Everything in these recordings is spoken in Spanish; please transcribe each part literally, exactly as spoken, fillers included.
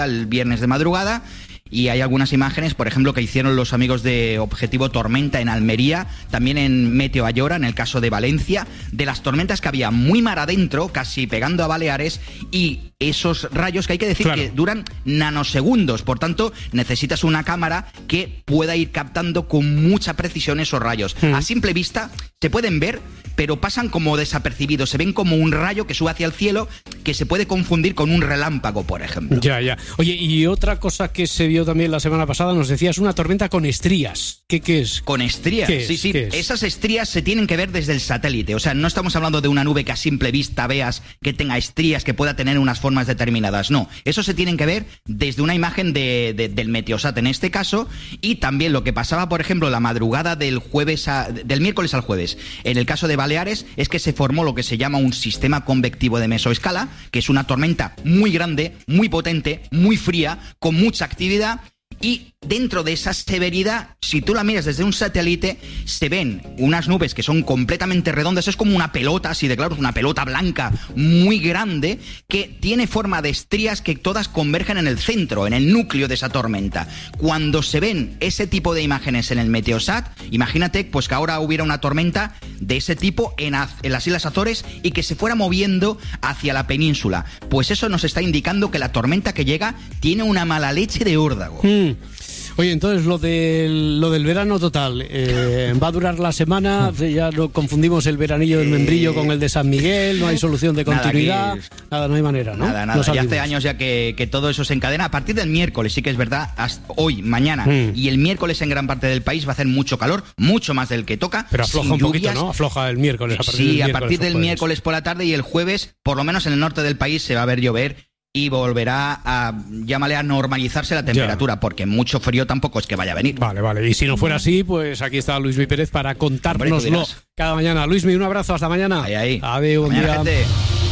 el viernes de madrugada. Y hay algunas imágenes, por ejemplo, que hicieron los amigos de Objetivo Tormenta en Almería, también en Meteo Ayora, en el caso de Valencia, de las tormentas que había muy mar adentro, casi pegando a Baleares, y esos rayos que hay que decir claro. que duran nanosegundos. Por tanto, necesitas una cámara que pueda ir captando con mucha precisión esos rayos. Mm. A simple vista se pueden ver, pero pasan como desapercibidos. Se ven como un rayo que sube hacia el cielo, que se puede confundir con un relámpago, por ejemplo. Ya, ya. Oye, y otra cosa que se vio también la semana pasada, nos decías, una tormenta con estrías. ¿Qué, qué es? Con estrías, ¿Qué sí, es? sí. ¿Qué es? Esas estrías se tienen que ver desde el satélite. O sea, no estamos hablando de una nube que a simple vista veas que tenga estrías, que pueda tener unas formas determinadas. No, eso se tienen que ver desde una imagen de, de, del Meteosat en este caso, y también lo que pasaba, por ejemplo, la madrugada del jueves a, del miércoles al jueves. En el caso de Baleares es que se formó lo que se llama un sistema convectivo de mesoescala, que es una tormenta muy grande, muy potente, muy fría, con mucha actividad. Y dentro de esa severidad, si tú la miras desde un satélite, se ven unas nubes que son completamente redondas. Es como una pelota, así de claro, es una pelota blanca muy grande que tiene forma de estrías que todas convergen en el centro, en el núcleo de esa tormenta. Cuando se ven ese tipo de imágenes en el Meteosat, imagínate pues que ahora hubiera una tormenta de ese tipo en, en las Islas Azores y que se fuera moviendo hacia la península. Pues eso nos está indicando que la tormenta que llega tiene una mala leche de órdago. Mm. Oye, entonces lo del, lo del verano total, eh, ¿va a durar la semana? Ya no confundimos el veranillo del membrillo con el de San Miguel, no hay solución de continuidad, nada, aquí, nada no hay manera, ¿no? Nada, nada, ya hace años ya que, que todo eso se encadena. A partir del miércoles, sí que es verdad, hasta hoy, mañana mm. y el miércoles en gran parte del país va a hacer mucho calor, mucho más del que toca. Pero afloja un lluvias. poquito, ¿no? Afloja el miércoles. A partir sí, del miércoles, a partir del miércoles por la tarde, y el jueves, por lo menos en el norte del país, se va a ver llover. Y volverá a, llámale, a normalizarse la temperatura, ya. porque mucho frío tampoco es que vaya a venir. Vale, vale. Y si no fuera así, pues aquí está Luismi Pérez para contárnoslo cada mañana. Luismi, un abrazo, hasta mañana. Ahí, ahí. Adiós, buen día. Gente.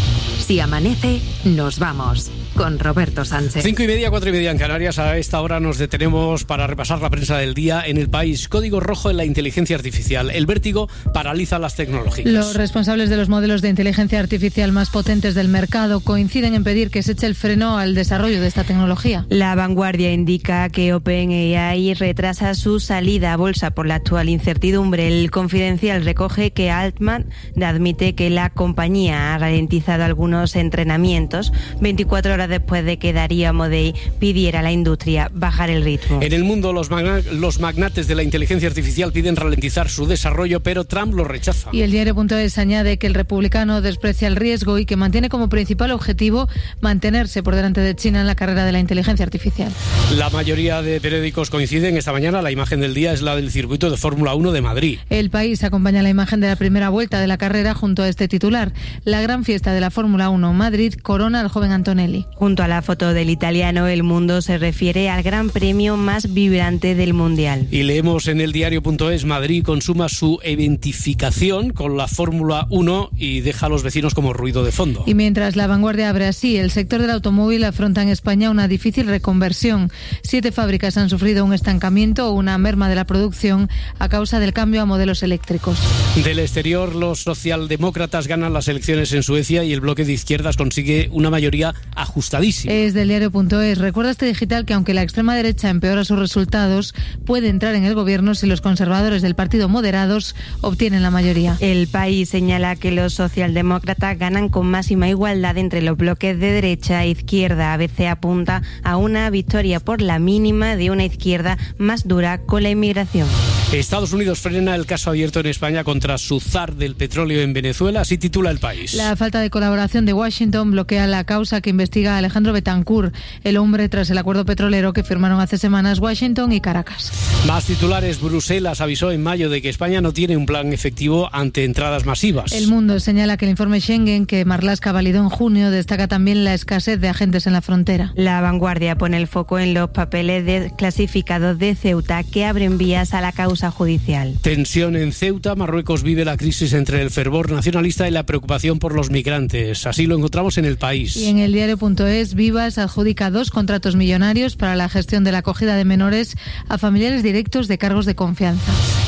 Si amanece, nos vamos. Con Roberto Sánchez. Cinco y media, cuatro y media en Canarias. A esta hora nos detenemos para repasar la prensa del día en el país. Código rojo en la inteligencia artificial. El vértigo paraliza las tecnológicas. Los responsables de los modelos de inteligencia artificial más potentes del mercado coinciden en pedir que se eche el freno al desarrollo de esta tecnología. La Vanguardia indica que OpenAI retrasa su salida a bolsa por la actual incertidumbre. El Confidencial recoge que Altman admite que la compañía ha ralentizado algunos entrenamientos veinticuatro horas después de que Darío Amodei pidiera a la industria bajar el ritmo. En el mundo, los, magna- los magnates de la inteligencia artificial piden ralentizar su desarrollo, pero Trump lo rechaza. Y el diario.es añade que el republicano desprecia el riesgo y que mantiene como principal objetivo mantenerse por delante de China en la carrera de la inteligencia artificial. La mayoría de periódicos coinciden esta mañana. La imagen del día es la del circuito de Fórmula uno de Madrid. El País acompaña la imagen de la primera vuelta de la carrera junto a este titular. La gran fiesta de la Fórmula uno Madrid corona al joven Antonelli. Junto a la foto del italiano, El Mundo se refiere al gran premio más vibrante del Mundial. Y leemos en el diario.es, Madrid consuma su eventificación con la Fórmula uno y deja a los vecinos como ruido de fondo. Y mientras La Vanguardia abre así, el sector del automóvil afronta en España una difícil reconversión. Siete fábricas han sufrido un estancamiento o una merma de la producción a causa del cambio a modelos eléctricos. Del exterior, los socialdemócratas ganan las elecciones en Suecia y el bloque de izquierdas consigue una mayoría ajustadísima. Es del diario.es. Recuerda este digital que aunque la extrema derecha empeora sus resultados, puede entrar en el gobierno si los conservadores del partido moderados obtienen la mayoría. El País señala que los socialdemócratas ganan con máxima igualdad entre los bloques de derecha e izquierda. A veces apunta a una victoria por la mínima de una izquierda más dura con la inmigración. Estados Unidos frena el caso abierto en España contra su zar del petróleo en Venezuela, así titula El País. La falta de colaboración de Washington bloquea la causa que investiga a Alejandro Betancourt, el hombre tras el acuerdo petrolero que firmaron hace semanas Washington y Caracas. Más titulares. Bruselas avisó en mayo de que España no tiene un plan efectivo ante entradas masivas. El Mundo señala que el informe Schengen que Marlaska validó en junio destaca también la escasez de agentes en la frontera. La Vanguardia pone el foco en los papeles desclasificados de Ceuta que abren vías a la causa judicial. Tensión en Ceuta. Marruecos vive la crisis entre el fervor nacionalista y la preocupación por los migrantes. Así lo encontramos en El País. Y en el diario.es, Vivas adjudica dos contratos millonarios para la gestión de la acogida de menores a familiares directos de cargos de confianza.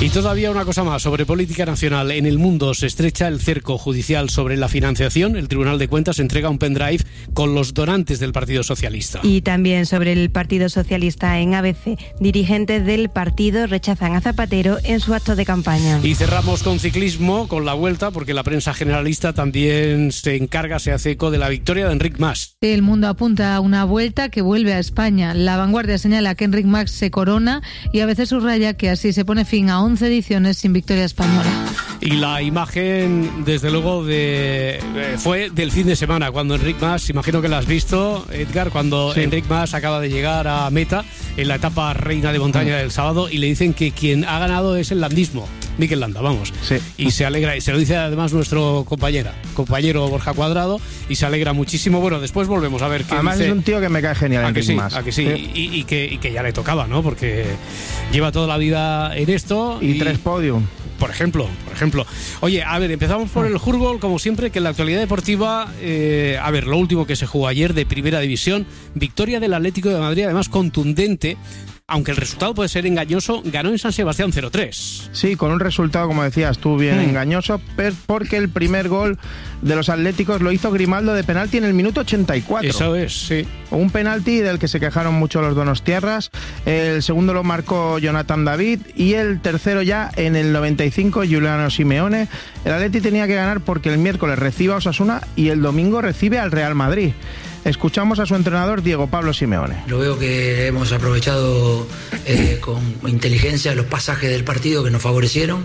Y todavía una cosa más sobre política nacional. En el mundo se estrecha el cerco judicial sobre la financiación. El Tribunal de Cuentas entrega un pendrive con los donantes del Partido Socialista. Y también sobre el Partido Socialista en A B C. Dirigentes del partido rechazan a Zapatero en su acto de campaña. Y cerramos con ciclismo, con la Vuelta, porque la prensa generalista también se encarga, se hace eco de la victoria de Enric Mas. El Mundo apunta a una Vuelta que vuelve a España. La Vanguardia señala que Enric Mas se corona y A B C subraya que así se pone fin a once ediciones sin victoria española. Y la imagen, desde luego, de eh, fue del fin de semana, cuando Enric Mas, imagino que la has visto, Edgar, cuando sí. Enric Mas acaba de llegar a meta en la etapa reina de montaña del sábado y le dicen que quien ha ganado es el landismo, Mikel Landa, vamos. Sí. Y se alegra, y se lo dice además nuestro compañera, compañero Borja Cuadrado, y se alegra muchísimo. Bueno, después volvemos a ver qué Además dice. Es un tío que me cae genial, Enric sí, Mas. A que sí, sí. Y, y, que, y que ya le tocaba, ¿no? Porque lleva toda la vida en esto. Y, y tres podium. Por ejemplo, por ejemplo. Oye, a ver, empezamos por el fútbol, como siempre, que en la actualidad deportiva, eh, a ver, lo último que se jugó ayer de Primera División, victoria del Atlético de Madrid, además contundente, aunque el resultado puede ser engañoso, ganó en San Sebastián cero tres. Sí, con un resultado, como decías tú, bien mm. engañoso, porque el primer gol de los atléticos lo hizo Grimaldo de penalti en el minuto ochenta y cuatro. Eso es, sí. Un penalti del que se quejaron mucho los donostiarras. El segundo lo marcó Jonathan David y el tercero ya en el noventa y cinco, Giuliano Simeone. El Atleti tenía que ganar porque el miércoles recibe a Osasuna y el domingo recibe al Real Madrid. Escuchamos a su entrenador, Diego Pablo Simeone. Lo veo que hemos aprovechado eh, con inteligencia los pasajes del partido que nos favorecieron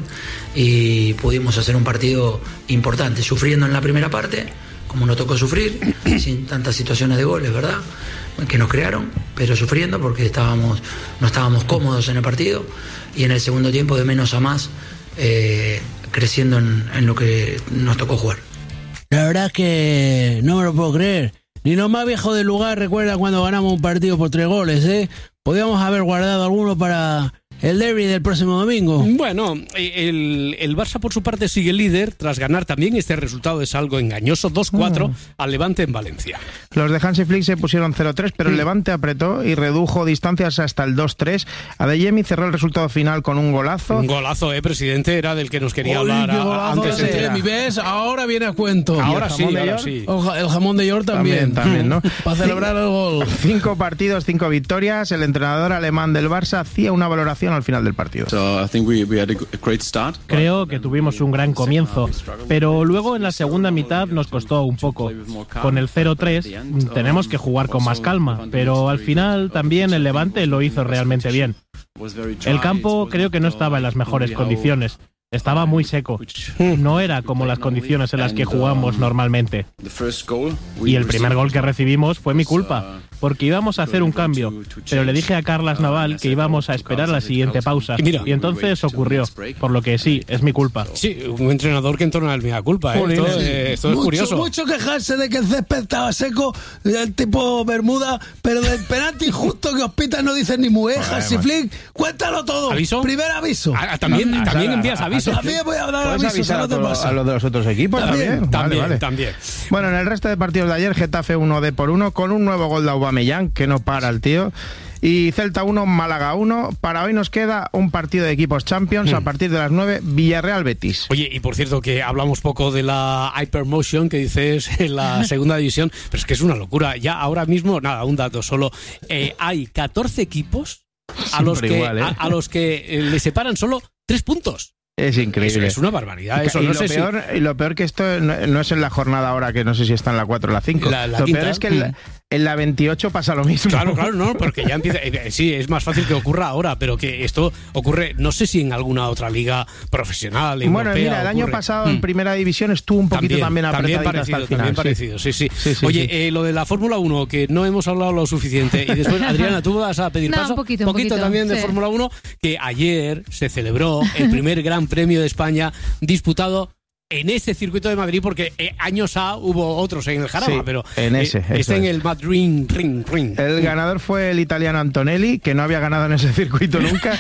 y pudimos hacer un partido importante, sufriendo en la primera parte, como nos tocó sufrir, sin tantas situaciones de goles, ¿verdad?, que nos crearon, pero sufriendo porque estábamos, no estábamos cómodos en el partido, y en el segundo tiempo de menos a más, eh, creciendo en, en lo que nos tocó jugar. La verdad es que no me lo puedo creer. Ni los más viejos del lugar recuerdan cuando ganamos un partido por tres goles, ¿eh? Podríamos haber guardado alguno para el derbi del próximo domingo. Bueno, el, el Barça por su parte sigue líder tras ganar también. Este resultado es algo engañoso, dos cuatro mm. al Levante en Valencia. Los de Hansi Flick se pusieron cero tres, pero mm. el Levante apretó y redujo distancias hasta el dos tres. Adeyemi cerró el resultado final con un golazo. Un golazo, eh, presidente, era del que nos quería Oy, hablar a, antes. Adeyemi, ¿ves? Ahora viene a cuento. Ahora sí, ahora sí. El jamón de York también. También, también, ¿no? Para celebrar el gol. Cinco partidos, cinco victorias. El entrenador alemán del Barça hacía una valoración al final del partido. Creo que tuvimos un gran comienzo, pero luego en la segunda mitad nos costó un poco. Con el cero tres tenemos que jugar con más calma, pero al final también el Levante lo hizo realmente bien. El campo creo que no estaba en las mejores condiciones. Estaba muy seco. No era como las condiciones en las que jugamos normalmente. Y el primer gol que recibimos fue mi culpa, porque íbamos a hacer un cambio, pero le dije a Carlas Naval que íbamos a esperar la siguiente pausa. Y entonces ocurrió, por lo que sí, es mi culpa. Sí, un entrenador que entorna al mea culpa, ¿eh? Esto, eh, esto es mucho, curioso. Mucho quejarse de que el césped estaba seco, el tipo Bermuda, pero del penalti justo que os pitan no dicen ni muejas, y Flick, cuéntalo todo. ¿Aviso? Primer aviso. Ah, también, Ah, también a- envías a- aviso. También voy a dar ¿Puedes avisos avisar a a, los del todo- Barça. a los de los otros equipos También, también? También, Vale, vale. también. Bueno, en el resto de partidos de ayer, Getafe uno de por uno con un nuevo gol de Aubameyang, que no para el tío. Y Celta uno, Málaga uno. Para hoy nos queda un partido de equipos Champions a partir de las nueve, Villarreal-Betis. Oye, y por cierto que hablamos poco de la Hypermotion que dices en la segunda división, pero es que es una locura. Ya ahora mismo, nada, un dato solo. Eh, hay catorce equipos a los Siempre que, igual, ¿eh? a, a los que eh, le separan solo tres puntos. Es increíble. Es, es una barbaridad. Eso, y, no lo sé si- peor, y lo peor que esto no, no es en la jornada ahora, que no sé si está en la cuatro o la cinco. La- la lo quinta. peor es que en la, en la veintiocho pasa lo mismo. Claro, claro, no, porque ya empieza. eh, Sí, es más fácil que ocurra ahora, pero que esto ocurre, no sé si en alguna otra liga profesional. Bueno, europea mira, el año ocurre. pasado Mm. en primera división estuvo un poquito también, también apretadito parecido, hasta el final. también sí. parecido, sí, sí. Sí, sí, Oye, sí. Eh, lo de la Fórmula uno, que no hemos hablado lo suficiente, y después, Adriana, tú vas a pedir No, paso. un poquito, un poquito, también de sí. Fórmula uno, que ayer se celebró el primer Gran Premio de España disputado en ese circuito de Madrid, porque eh, años A hubo otros en el Jarama, sí, pero en ese, eh, este en el Mad Ring, Ring, Ring. El ganador fue el italiano Antonelli, que no había ganado en ese circuito nunca,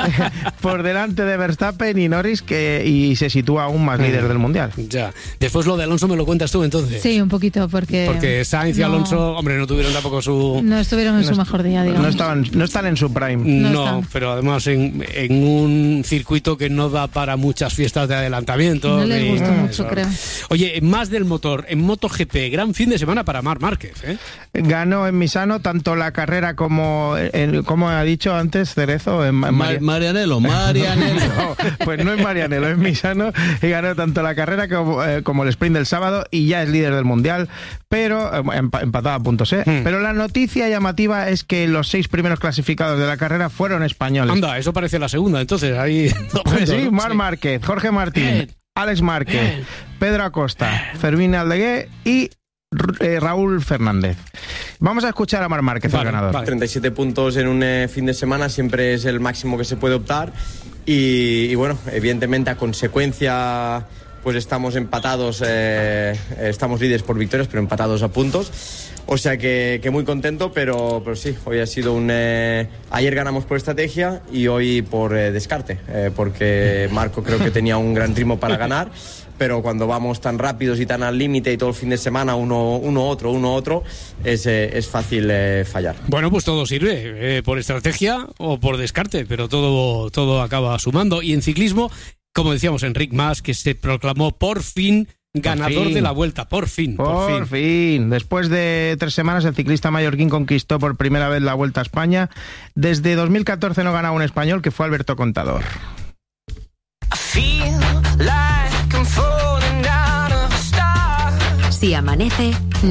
por delante de Verstappen y Norris, que y se sitúa aún más líder del Mundial. Ya. Después lo de Alonso me lo cuentas tú, entonces. Sí, un poquito, porque... Porque Sainz y no, Alonso, hombre, no tuvieron tampoco su... No estuvieron en no su mejor día, digamos. No, estaban, no están en su prime. No, No pero además en, en un circuito que no da para muchas fiestas de adelantamiento. No les ni- gustó eh, mucho, eso. creo. Oye, más del motor, en MotoGP, gran fin de semana para Marc Márquez, ¿eh? Ganó en Misano tanto la carrera como, en, como ha dicho antes Cerezo, en, en Mar- Marianelo, Marianelo. No, pues no es Marianelo, es Misano, y ganó tanto la carrera como, eh, como el sprint del sábado y ya es líder del Mundial, pero eh, emp- empatado a puntos, ¿eh? Hmm. Pero la noticia llamativa es que los seis primeros clasificados de la carrera fueron españoles. Anda, eso parece la segunda, entonces ahí... Pues sí, Marc Márquez, Jorge Martín, Bien. Alex Márquez, Bien. Pedro Acosta, Fermín Aldegué y eh, Raúl Fernández. Vamos a escuchar a Marc Márquez, Vale, el ganador. vale. treinta y siete puntos en un eh, fin de semana siempre es el máximo que se puede optar y, y bueno, evidentemente a consecuencia pues estamos empatados, eh, estamos líderes por victorias pero empatados a puntos, o sea que, que muy contento, pero, pero sí, hoy ha sido un... Eh, ayer ganamos por estrategia y hoy por eh, descarte, eh, porque Marco creo que tenía un gran ritmo para ganar, pero cuando vamos tan rápidos y tan al límite y todo el fin de semana uno, uno otro, uno otro, es, eh, es fácil eh, fallar. Bueno, pues todo sirve, eh, por estrategia o por descarte, pero todo, todo acaba sumando. Y en ciclismo, como decíamos, Enric Mas, que se proclamó por fin ganador fin. de la Vuelta, por fin, por, Por fin. fin. Después de tres semanas, el ciclista mallorquín conquistó por primera vez la Vuelta a España. Desde dos mil catorce no ganaba un español, que fue Alberto Contador. Si amanece,